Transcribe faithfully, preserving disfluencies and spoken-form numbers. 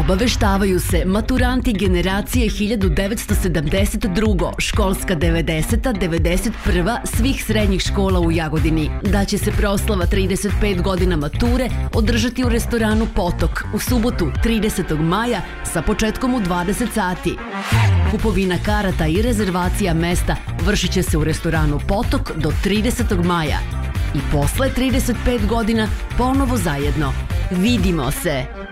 Obaveštavaju se maturanti generacije hiljadu devetsto sedamdeset druga. školska devedeseta devedeset prva svih srednjih škola u Jagodini da će se proslava trideset pet godina mature održati u restoranu Potok u subotu tridesetog maja sa početkom u dvadeset sati. Kupovina karata i rezervacija mesta vršit će se u restoranu Potok do tridesetog maja. I posle trideset pet godina ponovo zajedno. Vidimo se!